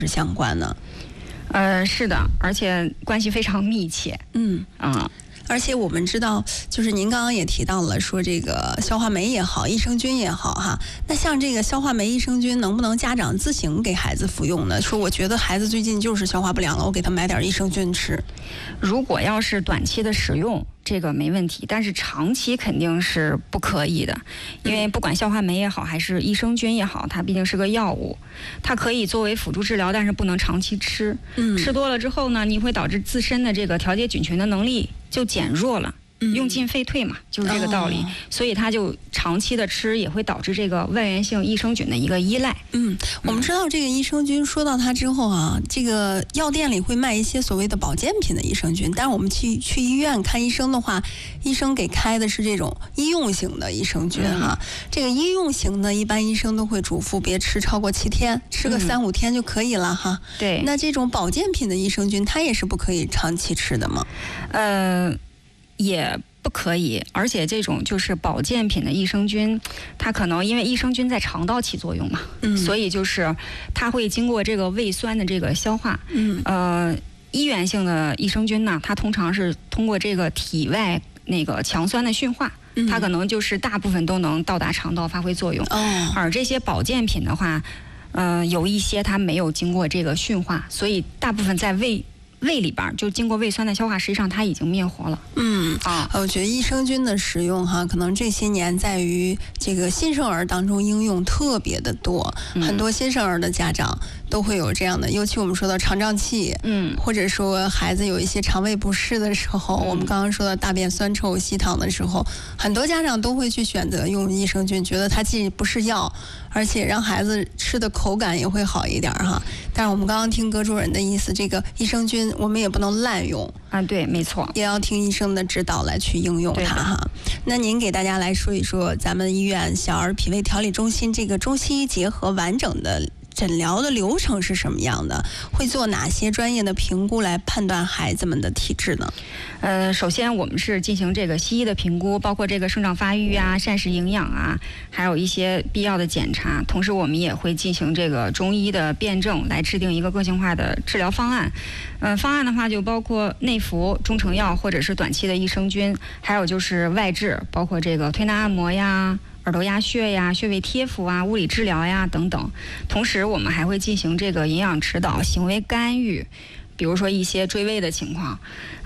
相关呢？ 是的，而且关系非常密切。 而且我们知道，就是您刚刚也提到了，说这个消化酶也好，益生菌也好哈。那像这个消化酶、益生菌，能不能家长自行给孩子服用呢？说我觉得孩子最近就是消化不良了，我给他买点益生菌吃。 如果要是短期的使用，这个没问题，但是长期肯定是不可以的，因为不管消化酶也好，还是益生菌也好，它毕竟是个药物，它可以作为辅助治疗，但是不能长期吃。吃多了之后呢，你会导致自身的这个调节菌群的能力就减弱了。用进废退嘛，就是这个道理。所以它就长期的吃也会导致这个外源性益生菌的一个依赖。 我们知道这个益生菌，说到它之后啊，这个药店里会卖一些所谓的保健品的益生菌，但是我们去医院看医生的话，医生给开的是这种医用型的益生菌哈。这个医用型的，一般医生都会嘱咐别吃超过7天，吃个3、5天就可以了哈。 对。 那这种保健品的益生菌，它也是不可以长期吃的吗？ 也不可以，而且这种就是保健品的益生菌，它可能因为益生菌在肠道起作用嘛，所以就是它会经过这个胃酸的这个消化。医源性的益生菌呢，它通常是通过这个体外那个强酸的驯化，它可能就是大部分都能到达肠道发挥作用。而这些保健品的话，有一些它没有经过这个驯化，所以大部分在胃里边就经过胃酸的消化，实际上它已经灭活了。 我觉得益生菌的使用哈，可能这些年在于这个新生儿当中应用特别的多，很多新生儿的家长都会有这样的，尤其我们说到肠胀气，或者说孩子有一些肠胃不适的时候，我们刚刚说到大便酸臭、稀溏的时候，很多家长都会去选择用益生菌，觉得它既不是药，而且让孩子吃的口感也会好一点哈。但是我们刚刚听葛主任的意思，这个益生菌我们也不能滥用对，没错， 也要听医生的指导来去应用它哈。那您给大家来说一说咱们医院小儿脾胃调理中心这个中西医结合完整的诊疗的流程是什么样的？会做哪些专业的评估来判断孩子们的体质呢？ 首先我们是进行这个西医的评估，包括这个生长发育啊、膳食营养啊，还有一些必要的检查。同时我们也会进行这个中医的辩证，来制定一个个性化的治疗方案。方案的话就包括内服、中成药或者是短期的益生菌，还有就是外治，包括这个推拿按摩呀、耳朵压血呀、穴位贴敷啊、物理治疗呀等等。同时我们还会进行这个营养指导、行为干预，比如说一些追胃的情况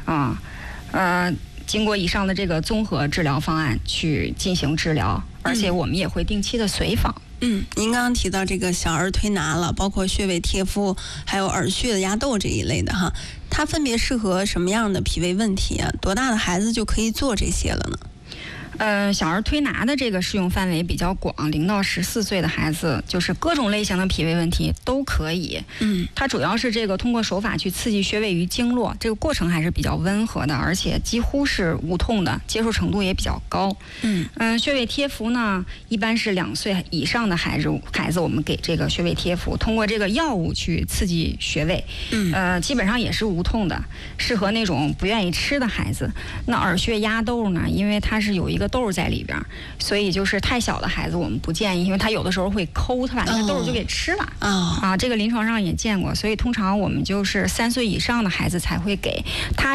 经过以上的这个综合治疗方案去进行治疗，而且我们也会定期的随访。 您刚刚提到这个小儿推拿了，包括穴位贴敷，还有耳穴的压豆这一类的哈，它分别适合什么样的脾胃问题啊？多大的孩子就可以做这些了呢？ 小儿推拿的这个适用范围比较广，0到14岁的孩子，就是各种类型的脾胃问题都可以。它主要是这个通过手法去刺激穴位与经络，这个过程还是比较温和的，而且几乎是无痛的，接受程度也比较高。穴位贴敷呢，一般是2岁以上的孩子我们给这个穴位贴敷，通过这个药物去刺激穴位。基本上也是无痛的，适合那种不愿意吃的孩子。那耳穴压豆呢，因为它是有一个豆在里边，所以就是太小的孩子我们不建议，因为他有的时候会抠，他把那个豆就给吃了。这个临床上也见过，所以通常我们就是3岁以上的孩子才会给他。